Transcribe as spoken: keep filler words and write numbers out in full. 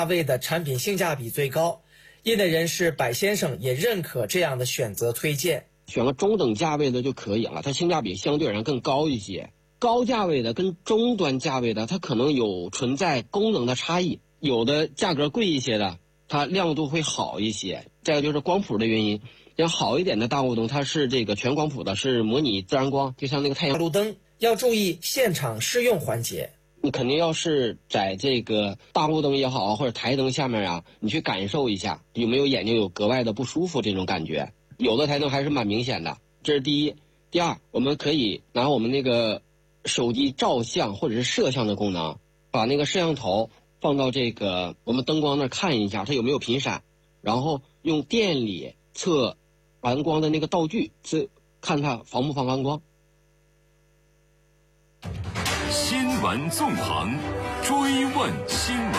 价位的产品性价比最高。业内人士柏先生也认可这样的选择推荐， 选个中等价位的就可以了，它性价比相对而言更高一些。高价位的跟中端价位的，它可能有存在功能的差异，有的价格贵一些的，它亮度会好一些。再一个就是光谱的原因，像好一点的大雾灯，它是这个全光谱的，是模拟自然光，就像那个太阳。 路灯要注意现场试用环节， 你肯定要是在这个大雾灯也好，或者台灯下面啊，你去感受一下有没有眼睛有格外的不舒服这种感觉。有的台灯还是蛮明显的，这是第一。第二，我们可以拿我们那个手机照相或者是摄像的功能，把那个摄像头放到这个我们灯光那儿看一下它有没有频闪，然后用电里测完光的那个道具，测看它防不防完光。 新闻纵横，追问新闻。